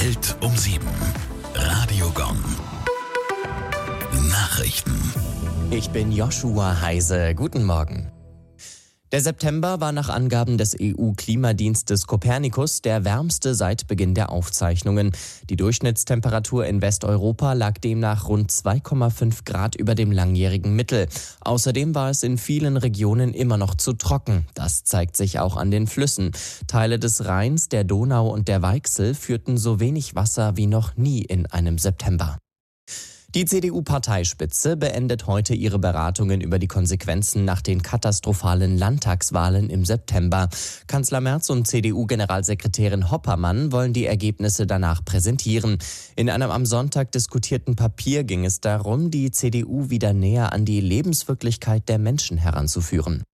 Welt um 7. Radio Gong. Nachrichten. Ich bin Joshua Heise. Guten Morgen. Der September war nach Angaben des EU-Klimadienstes Copernicus der wärmste seit Beginn der Aufzeichnungen. Die Durchschnittstemperatur in Westeuropa lag demnach rund 2,5 Grad über dem langjährigen Mittel. Außerdem war es in vielen Regionen immer noch zu trocken. Das zeigt sich auch an den Flüssen. Teile des Rheins, der Donau und der Weichsel führten so wenig Wasser wie noch nie in einem September. Die CDU-Parteispitze beendet heute ihre Beratungen über die Konsequenzen nach den katastrophalen Landtagswahlen im September. Kanzler Merz und CDU-Generalsekretärin Hoppermann wollen die Ergebnisse danach präsentieren. In einem am Sonntag diskutierten Papier ging es darum, die CDU wieder näher an die Lebenswirklichkeit der Menschen heranzuführen.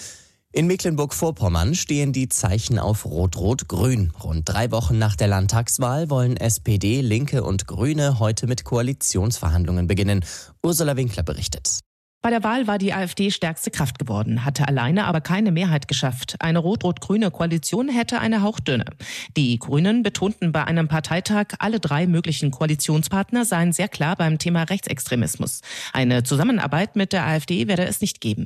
In Mecklenburg-Vorpommern stehen die Zeichen auf Rot-Rot-Grün. Rund 3 Wochen nach der Landtagswahl wollen SPD, Linke und Grüne heute mit Koalitionsverhandlungen beginnen. Ursula Winkler berichtet. Bei der Wahl war die AfD stärkste Kraft geworden, hatte alleine aber keine Mehrheit geschafft. Eine rot-rot-grüne Koalition hätte eine hauchdünne. Die Grünen betonten bei einem Parteitag, alle 3 möglichen Koalitionspartner seien sehr klar beim Thema Rechtsextremismus. Eine Zusammenarbeit mit der AfD werde es nicht geben.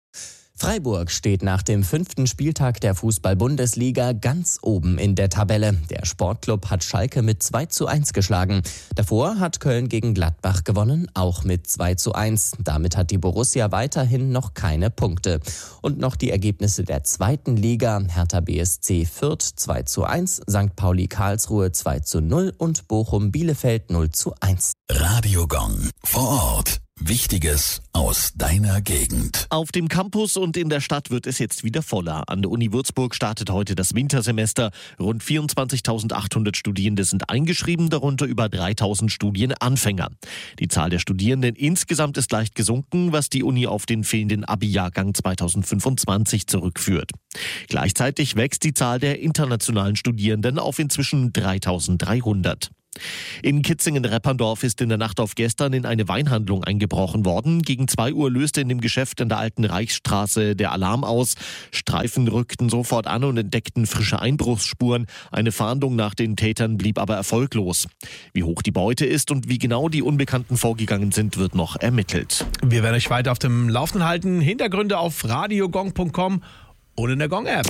Freiburg steht nach dem 5. Spieltag der Fußball-Bundesliga ganz oben in der Tabelle. Der Sportclub hat Schalke mit 2:1 geschlagen. Davor hat Köln gegen Gladbach gewonnen, auch mit 2:1. Damit hat die Borussia weiterhin noch keine Punkte. Und noch die Ergebnisse der 2. Liga. Hertha BSC Fürth 2:1, St. Pauli Karlsruhe 2:0 und Bochum Bielefeld 0:1. Radio Gong. Vor Ort. Wichtiges aus deiner Gegend. Auf dem Campus und in der Stadt wird es jetzt wieder voller. An der Uni Würzburg startet heute das Wintersemester. Rund 24.800 Studierende sind eingeschrieben, darunter über 3.000 Studienanfänger. Die Zahl der Studierenden insgesamt ist leicht gesunken, was die Uni auf den fehlenden Abi-Jahrgang 2025 zurückführt. Gleichzeitig wächst die Zahl der internationalen Studierenden auf inzwischen 3.300. In Kitzingen-Repperndorf ist in der Nacht auf gestern in eine Weinhandlung eingebrochen worden. Gegen 2 Uhr löste in dem Geschäft in der alten Reichsstraße der Alarm aus. Streifen rückten sofort an und entdeckten frische Einbruchsspuren. Eine Fahndung nach den Tätern blieb aber erfolglos. Wie hoch die Beute ist und wie genau die Unbekannten vorgegangen sind, wird noch ermittelt. Wir werden euch weiter auf dem Laufenden halten. Hintergründe auf radiogong.com und in der Gong-App.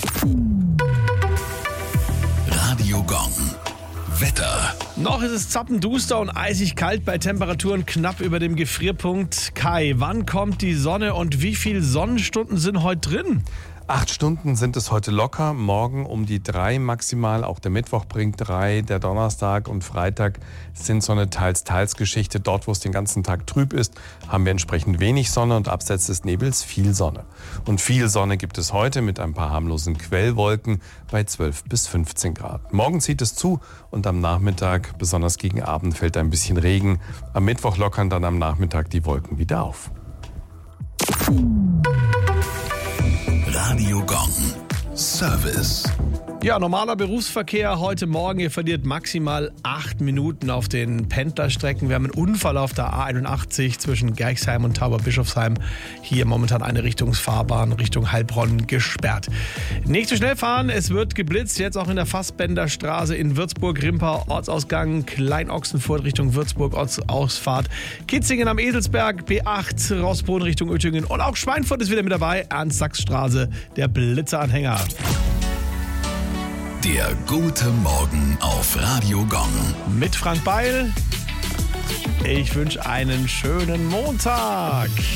Radio Gong. Wetter. Noch ist es zappenduster und eisig kalt bei Temperaturen knapp über dem Gefrierpunkt. Kai, wann kommt die Sonne und wie viele Sonnenstunden sind heute drin? 8 Stunden sind es heute locker, morgen um die 3 maximal, auch der Mittwoch bringt 3, der Donnerstag und Freitag sind so eine Teils-Teils-Geschichte. Dort, wo es den ganzen Tag trüb ist, haben wir entsprechend wenig Sonne und abseits des Nebels viel Sonne. Und viel Sonne gibt es heute mit ein paar harmlosen Quellwolken bei 12 bis 15 Grad. Morgen zieht es zu und am Nachmittag, besonders gegen Abend, fällt ein bisschen Regen. Am Mittwoch lockern dann am Nachmittag die Wolken wieder auf. Radio Gong. Service. Ja, normaler Berufsverkehr heute Morgen. Ihr verliert maximal 8 Minuten auf den Pendlerstrecken. Wir haben einen Unfall auf der A81 zwischen Gerxheim und Tauberbischofsheim. Hier momentan eine Richtungsfahrbahn Richtung Heilbronn gesperrt. Nicht zu schnell fahren, es wird geblitzt. Jetzt auch in der Fassbänderstraße in Würzburg, Rimper, Ortsausgang, Kleinochsenfurt Richtung Würzburg, Ortsausfahrt. Kitzingen am Eselsberg, B8, Rossbrunn Richtung Oettingen. Und auch Schweinfurt ist wieder mit dabei. Ernst-Sachs-Straße, der Blitzeranhänger. Der gute Morgen auf Radio Gong. Mit Frank Beil. Ich wünsche einen schönen Montag.